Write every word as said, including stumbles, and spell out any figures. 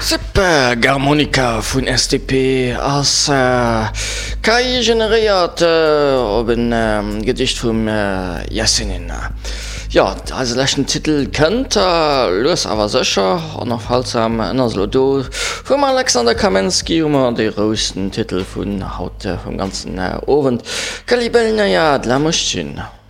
Seppe Garmonika vun S D P ass äh, K I generiert äh, op een äh, Gedicht vum äh, Yassinin. Ja, als lächen Titel kënnt er äh, loes awer secher an noch falsam ënners Lodo vum Alexander Kamensky hummer déi rosten Titel vun Haut äh, vum ganzen äh, Owen. Kalibelna ja d Lamochtchen.